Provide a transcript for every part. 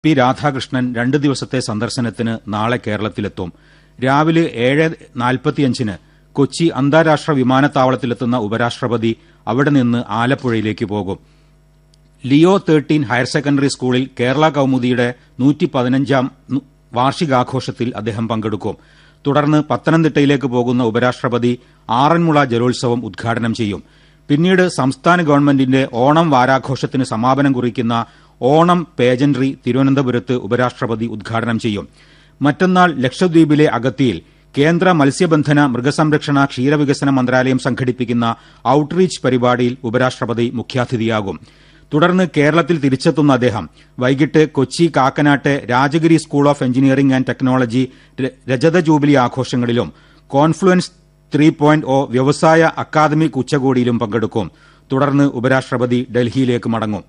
P Radhakrishnan 2 ദിവസത്തെ സന്ദർശനത്തിന് നാളെ കേരളത്തിലെത്തും. രാവിലെ 7:45 കൊച്ചി അന്താരാഷ്ട്ര വിമാനത്താവളത്തിലെത്തുന്ന ഉപരാഷ്ട്രപതി അവിടെ നിന്ന് ആലപ്പുഴയിലേക്ക് പോകും. ലിയോ 13 ഹയർ സെക്കൻഡറി സ്കൂളിൽ കേരള കൌമുദിയുടെ 115ാം വാർഷികാഘോഷത്തിൽ അദ്ദേഹം പങ്കെടുക്കും. തുടർന്ന് പത്തനംതിട്ടയിലേക്ക് പോകുന്ന ഉപരാഷ്ട്രപതി ആറന്മുള ജലോത്സവം ഉദ്ഘാടനം ചെയ്യും. പിന്നീട് സംസ്ഥാന ഗവൺമെന്റിന്റെ ഓണം വാരാഘോഷത്തിന് സമാപനം കുറിക്കുന്ന ഓണം പേജൻട്രി തിരുവനന്തപുരത്ത് ഉപരാഷ്ട്രപതി ഉദ്ഘാടനം ചെയ്യും. മറ്റന്നാൾ ലക്ഷദ്വീപിലെ അഗത്തിയിൽ കേന്ദ്ര മത്സ്യബന്ധന മൃഗസംരക്ഷണ ക്ഷീരവികസന മന്ത്രാലയം സംഘടിപ്പിക്കുന്ന ഔട്ട്റീച്ച് പരിപാടിയിൽ ഉപരാഷ്ട്രപതി മുഖ്യാതിഥിയാകും. തുടർന്ന് കേരളത്തിൽ തിരിച്ചെത്തുന്ന അദ്ദേഹം വൈകിട്ട് Kochi കാക്കനാട്ടെ Rajagiri school of engineering and technology രജത ജൂബിലി ആഘോഷങ്ങളിലും കോൺഫ്ലുവൻസ് 3.0 വ്യവസായ അക്കാദമിക് ഉച്ചകോടിയിലും പങ്കെടുക്കും. തുടർന്ന് ഉപരാഷ്ട്രപതി ഡൽഹിയിലേക്ക് മടങ്ങും.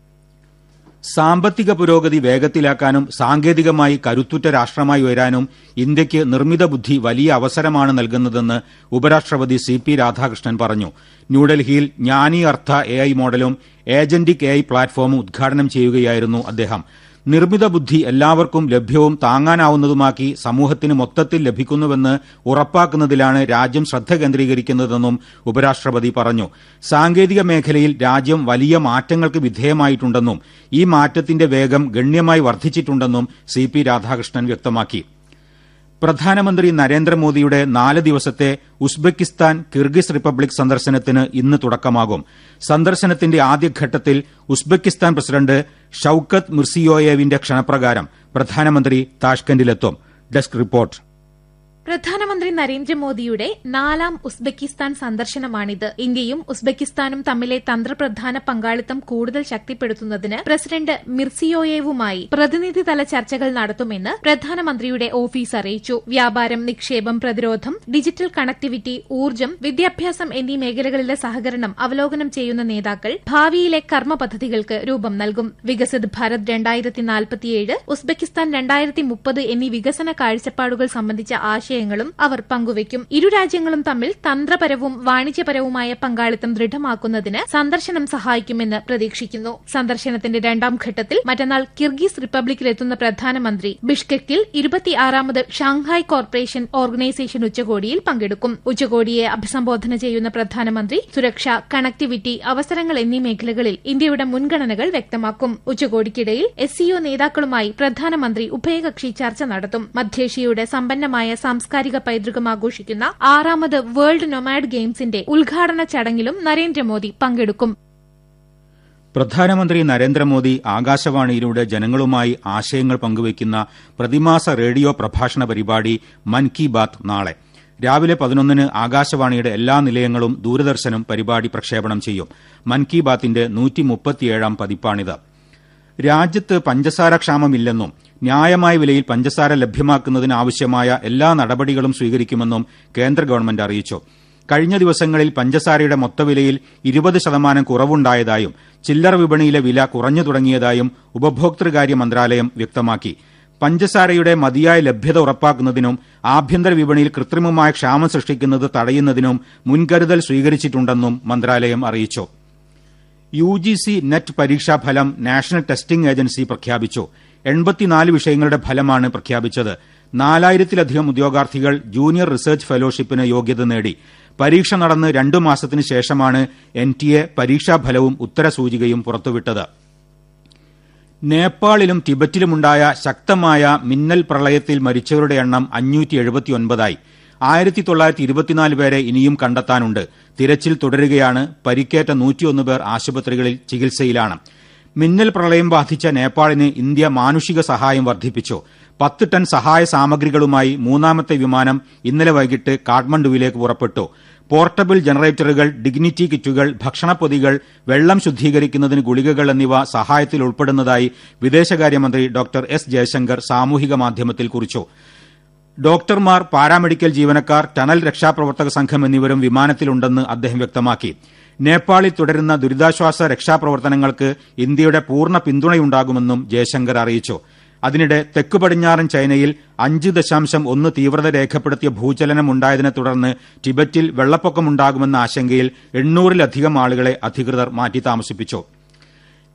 സാമ്പത്തിക പുരോഗതി വേഗത്തിലാക്കാനും സാങ്കേതികമായി കരുത്തുറ്റ രാഷ്ട്രമായി ഉയരാനും ഇന്ത്യയ്ക്ക് നിർമ്മിത ബുദ്ധി വലിയ അവസരമാണ് നൽകുന്നതെന്ന് ഉപരാഷ്ട്രപതി CP രാധാകൃഷ്ണൻ പറഞ്ഞു. ന്യൂഡൽഹിയിൽ ജ്ഞാനി അർത്ഥ AI മോഡലും ഏജന്റിക് AI പ്ലാറ്റ്ഫോമും ഉദ്ഘാടനം ചെയ്യുകയായിരുന്നു അദ്ദേഹം. നിർമ്മിത ബുദ്ധി എല്ലാവർക്കും ലഭ്യവും താങ്ങാനാവുന്നതുമാക്കി സമൂഹത്തിന് മൊത്തത്തിൽ ലഭിക്കുന്നുവെന്ന് ഉറപ്പാക്കുന്നതിലാണ് രാജ്യം ശ്രദ്ധ കേന്ദ്രീകരിക്കുന്നതെന്നും ഉപരാഷ്ട്രപതി പറഞ്ഞു. സാങ്കേതിക മേഖലയിൽ രാജ്യം വലിയ മാറ്റങ്ങൾക്ക് വിധേയമായിട്ടുണ്ടെന്നും ഈ മാറ്റത്തിന്റെ വേഗം ഗണ്യമായി വർദ്ധിച്ചിട്ടുണ്ടെന്നും CP രാധാകൃഷ്ണൻ വ്യക്തമാക്കി. പ്രധാനമന്ത്രി നരേന്ദ്രമോദിയുടെ 4 ദിവസത്തെ ഉസ്ബെക്കിസ്ഥാൻ കിർഗിസ് റിപ്പബ്ലിക് സന്ദർശനത്തിന് ഇന്ന് തുടക്കമാകും. സന്ദർശനത്തിന്റെ ആദ്യഘട്ടത്തിൽ ഉസ്ബെക്കിസ്ഥാൻ പ്രസിഡന്റ് ഷൌക്കത്ത് മിർസിയോയേവിന്റെ ക്ഷണപ്രകാരം പ്രധാനമന്ത്രി താഷ്കന്റിലെത്തും. Desk report. പ്രധാനമന്ത്രി നരേന്ദ്രമോദിയുടെ 4ാം ഉസ്ബെക്കിസ്ഥാൻ സന്ദർശനമാണിത്. ഇന്ത്യയും ഉസ്ബെക്കിസ്ഥാനും തമ്മിലെ തന്ത്രപ്രധാന പങ്കാളിത്തം കൂടുതൽ ശക്തിപ്പെടുത്തുന്നതിന് പ്രസിഡന്റ് മിർസിയോയേവുമായി പ്രതിനിധിതല ചർച്ചകൾ നടത്തുമെന്ന് പ്രധാനമന്ത്രിയുടെ ഓഫീസ് അറിയിച്ചു. വ്യാപാരം, നിക്ഷേപം, പ്രതിരോധം, ഡിജിറ്റൽ കണക്ടിവിറ്റി, ഊർജ്ജം, വിദ്യാഭ്യാസം എന്നീ മേഖലകളിലെ സഹകരണം അവലോകനം ചെയ്യുന്ന നേതാക്കൾ ഭാവിയിലെ കർമ്മ പദ്ധതികൾക്ക് രൂപം നൽകും. വികസിത് ഭാരത് 2047, ഉസ്ബെക്കിസ്ഥാൻ 2030 എന്നീ വികസന കാഴ്ചപ്പാടുകൾ സംബന്ധിച്ച ആശയങ്ങളും അവർ പങ്കുവയ്ക്കും. ഇരു രാജ്യങ്ങളും തമ്മിൽ തന്ത്രപരവും വാണിജ്യപരവുമായ പങ്കാളിത്തം ദൃഢമാക്കുന്നതിന് സന്ദർശനം സഹായിക്കുമെന്ന് പ്രതീക്ഷിക്കുന്നു. സന്ദർശനത്തിന്റെ 2ാം ഘട്ടത്തിൽ മറ്റന്നാൾ കിർഗിസ് റിപ്പബ്ലിക്കിലെത്തുന്ന പ്രധാനമന്ത്രി ബിഷ്കെക്കിൽ 26ാമത് ഷാങ്ഹായ് കോർപ്പറേഷൻ ഓർഗനൈസേഷൻ ഉച്ചകോടിയിൽ പങ്കെടുക്കും. ഉച്ചകോടിയെ അഭിസംബോധന ചെയ്യുന്ന പ്രധാനമന്ത്രി സുരക്ഷ, കണക്ടിവിറ്റി, അവസരങ്ങൾ എന്നീ മേഖലകളിൽ ഇന്ത്യയുടെ മുൻഗണനകൾ വ്യക്തമാക്കും. ഉച്ചകോടിക്കിടയിൽ SCO നേതാക്കളുമായി പ്രധാനമന്ത്രി ഉഭയകക്ഷി ചർച്ച നടത്തും. മധ്യേഷ്യയുടെ സമ്പന്നമായ സാംസ്കാരിക പൈതൃകം ആഘോഷിക്കുന്ന 6ാമത് വേൾഡ് നൊമാഡ് ഗെയിംസിന്റെ ഉദ്ഘാടന ചടങ്ങിലും നരേന്ദ്രമോദി പങ്കെടുക്കും. പ്രധാനമന്ത്രി നരേന്ദ്രമോദി ആകാശവാണിയിലൂടെ ജനങ്ങളുമായി ആശയങ്ങൾ പങ്കുവയ്ക്കുന്ന പ്രതിമാസ റേഡിയോ പ്രഭാഷണ പരിപാടി മൻ കി ബാത്ത് നാളെ രാവിലെ 11 ആകാശവാണിയുടെ എല്ലാ നിലയങ്ങളും ദൂരദർശനും പരിപാടി പ്രക്ഷേപണം ചെയ്യും. മൻ കി ബാത്തിന്റെ 137ാം പതിപ്പാണിത്. രാജ്യത്ത് പഞ്ചസാര ക്ഷാമമില്ലെന്നും ന്യായമായ വിലയിൽ പഞ്ചസാര ലഭ്യമാക്കുന്നതിനാവശ്യമായ എല്ലാ നടപടികളും സ്വീകരിക്കുമെന്നും കേന്ദ്ര ഗവൺമെന്റ് അറിയിച്ചു. കഴിഞ്ഞ ദിവസങ്ങളിൽ പഞ്ചസാരയുടെ മൊത്തവിലയിൽ 20% കുറവുണ്ടായതായും ചില്ലറ വിപണിയിലെ വില കുറഞ്ഞു തുടങ്ങിയതായും ഉപഭോക്തൃകാര്യ മന്ത്രാലയം വ്യക്തമാക്കി. പഞ്ചസാരയുടെ മതിയായ ലഭ്യത ഉറപ്പാക്കുന്നതിനും ആഭ്യന്തര വിപണിയിൽ കൃത്രിമമായ ക്ഷാമം സൃഷ്ടിക്കുന്നത് തടയുന്നതിനും മുൻകരുതൽ സ്വീകരിച്ചിട്ടുണ്ടെന്നും മന്ത്രാലയം അറിയിച്ചു. UGC നെറ്റ് പരീക്ഷാഫലം നാഷണൽ ടെസ്റ്റിംഗ് ഏജൻസി പ്രഖ്യാപിച്ചു. 84 വിഷയങ്ങളുടെ ഫലമാണ് പ്രഖ്യാപിച്ചത്. 4000-ലധികം ഉദ്യോഗാർത്ഥികൾ ജൂനിയർ റിസർച്ച് ഫെലോഷിപ്പിന് യോഗ്യത നേടി. പരീക്ഷ നടന്ന് 2 മാസത്തിന് ശേഷമാണ് NTA പരീക്ഷാഫലവും ഉത്തരസൂചികയും പുറത്തുവിട്ടത്. നേപ്പാളിലും ടിബറ്റിലുമുണ്ടായ ശക്തമായ മിന്നൽ പ്രളയത്തിൽ മരിച്ചവരുടെ എണ്ണം 579ആയി. 1924 പേരെ ഇനിയും കണ്ടെത്താനുണ്ട്. തിരച്ചിൽ തുടരുകയാണ്. പരിക്കേറ്റ 101 പേർ ആശുപത്രികളിൽ ചികിത്സയിലാണ്. മിന്നൽ പ്രളയം ബാധിച്ച നേപ്പാളിന് ഇന്ത്യ മാനുഷിക സഹായം വർദ്ധിപ്പിച്ചു. 10 ടൺ സഹായ സാമഗ്രികളുമായി 3ാമത്തെ വിമാനം ഇന്നലെ വൈകിട്ട് കാഠ്മണ്ഡുവിലേക്ക് പുറപ്പെട്ടു. പോർട്ടബിൾ ജനറേറ്ററുകൾ, ഡിഗ്നിറ്റി കിറ്റുകൾ, ഭക്ഷണപ്പൊതികൾ, വെള്ളം ശുദ്ധീകരിക്കുന്നതിന് ഗുളികകൾ എന്നിവ സഹായത്തിൽ ഉൾപ്പെടുന്നതായി വിദേശകാര്യമന്ത്രി ഡോക്ടർ S ജയശങ്കർ സാമൂഹിക മാധ്യമത്തിൽ കുറിച്ചു. ഡോക്ടർമാർ, പാരാമെഡിക്കൽ ജീവനക്കാർ, ടണൽ രക്ഷാപ്രവർത്തക സംഘം എന്നിവരും വിമാനത്തിലുണ്ടെന്ന് അദ്ദേഹം വ്യക്തമാക്കി. നേപ്പാളിൽ തുടരുന്ന ദുരിതാശ്വാസ രക്ഷാപ്രവർത്തനങ്ങൾക്ക് ഇന്ത്യയുടെ പൂർണ്ണ പിന്തുണയുണ്ടാകുമെന്നും ജയശങ്കർ അറിയിച്ചു. അതിനിടെ തെക്ക് പടിഞ്ഞാറൻ ചൈനയിൽ 5.1 തീവ്രത രേഖപ്പെടുത്തിയ ഭൂചലനം ഉണ്ടായതിനെ തുടർന്ന് ടിബറ്റിൽ വെള്ളപ്പൊക്കമുണ്ടാകുമെന്ന ആശങ്കയിൽ 800-ലധികം ആളുകളെ അധികൃതർ മാറ്റി താമസിപ്പിച്ചു.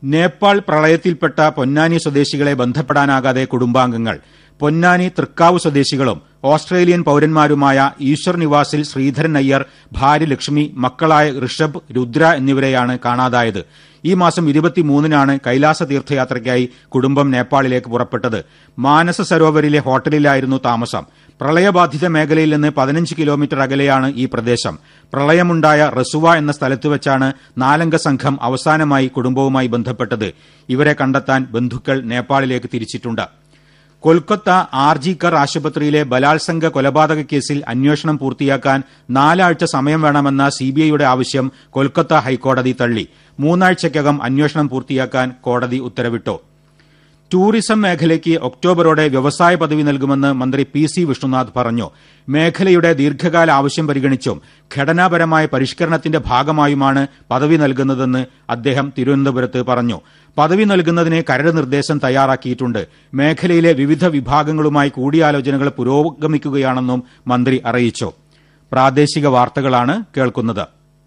നേപ്പാൾ പ്രളയത്തിൽപ്പെട്ട പൊന്നാനി സ്വദേശികളെ ബന്ധപ്പെടാനാകാതെ കുടുംബാംഗങ്ങൾ. പൊന്നാനി തൃക്കാവ് സ്വദേശികളും ഓസ്ട്രേലിയൻ പൌരന്മാരുമായ ഈശ്വർ നിവാസിൽ ശ്രീധരൻ അയ്യർ, ഭാര്യ ലക്ഷ്മി, മക്കളായ ഋഷഭ്, രുദ്ര എന്നിവരെയാണ് കാണാതായത്. ഈ മാസം 23-നാണ് കൈലാസ തീർത്ഥയാത്രയ്ക്കായി കുടുംബം നേപ്പാളിലേക്ക് പുറപ്പെട്ടത്. മാനസ സരോവരിലെ ഹോട്ടലിലായിരുന്നു താമസം. പ്രളയബാധിത മേഖലയിൽ നിന്ന് 15 കിലോമീറ്റർ അകലെയാണ് ഈ പ്രദേശം. പ്രളയമുണ്ടായ റസുവ എന്ന സ്ഥലത്ത് വെച്ചാണ് 4-അംഗ സംഘം അവസാനമായി കുടുംബവുമായി ബന്ധപ്പെട്ടത്. ഇവരെ കണ്ടെത്താൻ ബന്ധുക്കൾ നേപ്പാളിലേക്ക് തിരിച്ചിട്ടുണ്ട്. കൊൽക്കത്ത ആർജിക്കർ ആശുപത്രിയിലെ ബലാത്സംഗ കൊലപാതക കേസിൽ അന്വേഷണം പൂർത്തിയാക്കാൻ 4 ആഴ്ച സമയം വേണമെന്ന സിബിഐയുടെ ആവശ്യം കൊൽക്കത്ത ഹൈക്കോടതി തള്ളി. 3 ആഴ്ചയ്ക്കകം അന്വേഷണം പൂർത്തിയാക്കാൻ കോടതി ഉത്തരവിട്ടു. ടൂറിസം മേഖലയ്ക്ക് ഒക്ടോബറോടെ വ്യവസായ പദവി നൽകുമെന്ന് മന്ത്രി PC വിഷ്ണുനാഥ് പറഞ്ഞു. മേഖലയുടെ ദീർഘകാല ആവശ്യം പരിഗണിച്ചും ഘടനാപരമായ പരിഷ്കരണത്തിന്റെ ഭാഗമായുമാണ് പദവി നൽകുന്നതെന്ന് അദ്ദേഹം തിരുവനന്തപുരത്ത് പറഞ്ഞു. പദവി നൽകുന്നതിന് കരട് നിർദ്ദേശം തയ്യാറാക്കിയിട്ടുണ്ട്. മേഖലയിലെ വിവിധ വിഭാഗങ്ങളുമായി കൂടിയാലോചനകൾ പുരോഗമിക്കുകയാണെന്നും മന്ത്രി അറിയിച്ചു. പ്രാദേശിക വാർത്തകളാണ് കേൾക്കുന്നത്.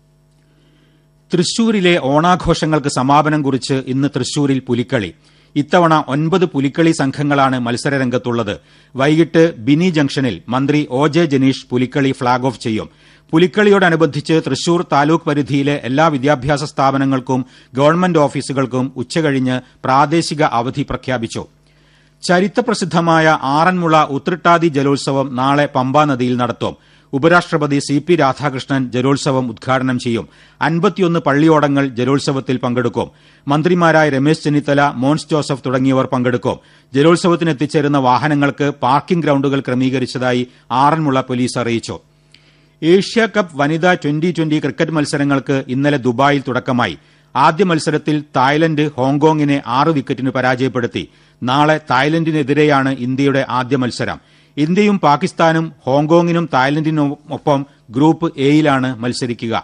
തൃശൂരിലെ ഓണാഘോഷങ്ങൾക്ക് സമാപനം കുറിച്ച് ഇന്ന് തൃശൂരിൽ പുലിക്കളി. ഇത്തവണ 9 പുലിക്കളി സംഘങ്ങളാണ് മത്സരരംഗത്തുള്ളത്. വൈകിട്ട് ബിനി ജംഗ്ഷനിൽ മന്ത്രി OJ Janeesh Pulikali flag off ചെയ്യും. പുലിക്കളിയോടനുബന്ധിച്ച് തൃശൂർ താലൂക്ക് പരിധിയിലെ എല്ലാ വിദ്യാഭ്യാസ സ്ഥാപനങ്ങൾക്കും ഗവൺമെന്റ് ഓഫീസുകൾക്കും ഉച്ചകഴിഞ്ഞ് പ്രാദേശിക അവധി പ്രഖ്യാപിച്ചു. ചരിത്രപ്രസിദ്ധമായ ആറന്മുള ഉത്രട്ടാതി ജലോത്സവം നാളെ പമ്പാ നദിയിൽ നടത്തും. ഉപരാഷ്ട്രപതി CP രാധാകൃഷ്ണൻ ജലോത്സവം ഉദ്ഘാടനം ചെയ്യും. 51 പള്ളിയോടങ്ങൾ ജലോത്സവത്തിൽ പങ്കെടുക്കും. മന്ത്രിമാരായ രമേശ് ചെന്നിത്തല, മോൻസ് ജോസഫ് തുടങ്ങിയവർ പങ്കെടുക്കും. ജലോത്സവത്തിന് എത്തിച്ചേരുന്ന വാഹനങ്ങൾക്ക് പാർക്കിംഗ് ഗ്രൌണ്ടുകൾ ക്രമീകരിച്ചതായി ആറന്മുള പോലീസ് അറിയിച്ചു. ഏഷ്യ കപ്പ് വനിതാ 2020 ക്രിക്കറ്റ് മത്സരങ്ങൾക്ക് ഇന്നലെ ദുബായിൽ തുടക്കമായി. ആദ്യ മത്സരത്തിൽ തായ്ലന്റ് ഹോങ്കോങ്ങിനെ 6 വിക്കറ്റിന് പരാജയപ്പെടുത്തി. നാളെ തായ്ലന്റിനെതിരെയാണ് ഇന്ത്യയുടെ ആദ്യ മത്സരം. ഇന്ത്യയും പാകിസ്ഥാനും ഹോങ്കോങ്ങിനും തായ്ലന്റിനുമൊപ്പം ഗ്രൂപ്പ് എയിലാണ് മത്സരിക്കുക.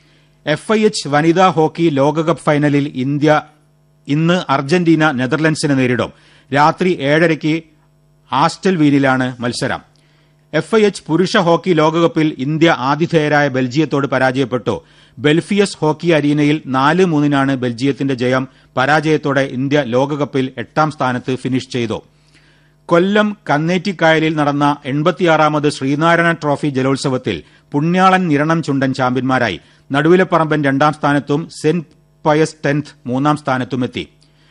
FIH വനിതാ ഹോക്കി ലോകകപ്പ് ഫൈനലിൽ ഇന്ത്യ ഇന്ന് അർജന്റീന നെതർലൻഡ്സിനെ നേരിടും. രാത്രി 7:30 ആസ്റ്റൽ വീനിലാണ് മത്സരം. FIH പുരുഷ ഹോക്കി ലോകകപ്പിൽ ഇന്ത്യ ആതിഥേയരായ ബെൽജിയത്തോട് പരാജയപ്പെട്ടു. ബെൽഫിയസ് ഹോക്കി അരീനയിൽ 4-3 ബെൽജിയത്തിന്റെ ജയം. പരാജയത്തോടെ ഇന്ത്യ ലോകകപ്പിൽ 8-ാം സ്ഥാനത്ത് ഫിനിഷ് ചെയ്തു. കൊല്ലം കന്നേറ്റിക്കായലിൽ നടന്ന 86ാമത് ശ്രീനാരായണ ട്രോഫി ജലോത്സവത്തിൽ പുണ്യാളൻ നിരണം ചുണ്ടൻ ചാമ്പ്യന്മാരായി. നടുവിലപ്പറമ്പൻ 2-ാം സ്ഥാനത്തും saint Pius 10th 3-ാം സ്ഥാനത്തുമെത്തി.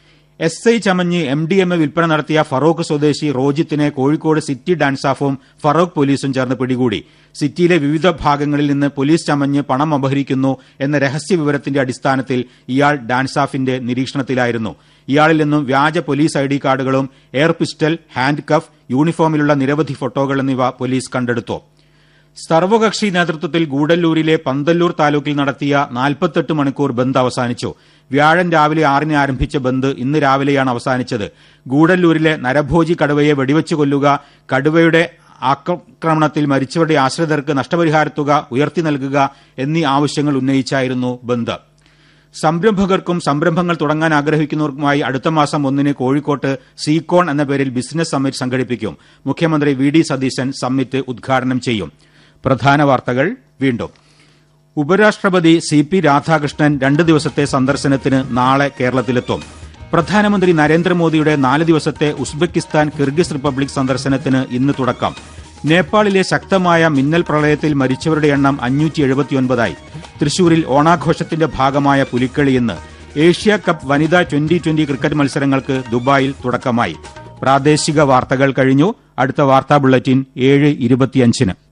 SI ചമഞ്ഞ് MDMA വിൽപ്പന നടത്തിയ ഫറോക്ക് സ്വദേശി റോജിത്തിനെ കോഴിക്കോട് സിറ്റി ഡാൻസാഫും ഫറോക്ക് പോലീസും ചേർന്ന് പിടികൂടി. സിറ്റിയിലെ വിവിധ ഭാഗങ്ങളിൽ നിന്ന് പോലീസ് ചമഞ്ഞ് പണം അപഹരിക്കുന്നു എന്ന രഹസ്യ വിവരത്തിന്റെ അടിസ്ഥാനത്തിൽ ഇയാൾ ഡാൻസാഫിന്റെ നിരീക്ഷണത്തിലായിരുന്നു. ഇയാളിൽ നിന്നും വ്യാജ പോലീസ് ID കാർഡുകളും എയർ പിസ്റ്റൽ, ഹാൻഡ് കഫ്, യൂണിഫോമിലുള്ള നിരവധി ഫോട്ടോകൾ എന്നിവ പോലീസ് കണ്ടെടുത്തു. സർവകക്ഷി നേതൃത്വത്തിൽ ഗൂഡല്ലൂരിലെ പന്തല്ലൂർ താലൂക്കിൽ നടത്തിയ 48 മണിക്കൂർ ബന്ദ് അവസാനിച്ചു. വ്യാഴൻ രാവിലെ 6-ന് ആരംഭിച്ച ബന്ദ് ഇന്ന് രാവിലെയാണ് അവസാനിച്ചത്. ഗൂഡല്ലൂരിലെ നരഭോജി കടുവയെ വെടിവെച്ച് കൊല്ലുക, കടുവയുടെ ആക്രമണത്തിൽ മരിച്ചവരുടെ ആശ്രിതർക്ക് നഷ്ടപരിഹാരത്തുക ഉയർത്തി നൽകുക എന്നീ ആവശ്യങ്ങൾ ഉന്നയിച്ചായിരുന്നു ബന്ദ്. സംരംഭകർക്കും സംരംഭങ്ങൾ തുടങ്ങാൻ ആഗ്രഹിക്കുന്നവർക്കുമായി അടുത്ത മാസം 1-ന് കോഴിക്കോട്ട് സീകോൺ എന്ന പേരിൽ ബിസിനസ് സമ്മിറ്റ് സംഘടിപ്പിക്കും. മുഖ്യമന്ത്രി VD സതീശൻ സമ്മിറ്റ് ഉദ്ഘാടനം ചെയ്യും. പ്രധാന വാർത്തകൾ വീണ്ടും. ഉപരാഷ്ട്രപതി CP രാധാകൃഷ്ണൻ 2 ദിവസത്തെ സന്ദർശനത്തിന് നാളെ കേരളത്തിലെത്തും. പ്രധാനമന്ത്രി നരേന്ദ്രമോദിയുടെ 4 ദിവസത്തെ ഉസ്ബെക്കിസ്ഥാൻ, കിർഗിസ് റിപ്പബ്ലിക് സന്ദർശനത്തിന് ഇന്ന് തുടക്കം. നേപ്പാളിലെ ശക്തമായ മിന്നൽ പ്രളയത്തിൽ മരിച്ചവരുടെ എണ്ണം 579ആയി. തൃശൂരിൽ ഓണാഘോഷത്തിന്റെ ഭാഗമായ പുലിക്കളി ഇന്ന്. ഏഷ്യ കപ്പ് വനിതാ 2020 ക്രിക്കറ്റ് മത്സരങ്ങൾക്ക് ദുബായിൽ തുടക്കമായി. പ്രാദേശിക വാർത്തകൾ കഴിഞ്ഞു. അടുത്ത വാർത്താ ബുള്ളറ്റിൻ 7:25-ന്.